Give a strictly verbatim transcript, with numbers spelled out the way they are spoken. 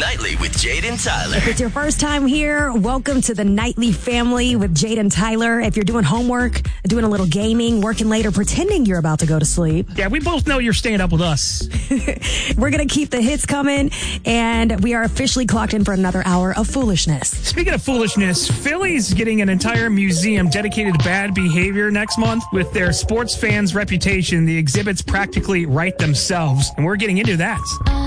Nightly with Jade and Tyler. If it's your first time here, welcome to the Nightly family with Jade and Tyler. If you're doing homework, doing a little gaming, working late, or pretending you're about to go to sleep. Yeah, we both know you're staying up with us. We're going to keep the hits coming, and we are officially clocked in for another hour of foolishness. Speaking of foolishness, Philly's getting an entire museum dedicated to bad behavior next month. With their sports fans' reputation, the exhibits practically write themselves, and we're getting into that.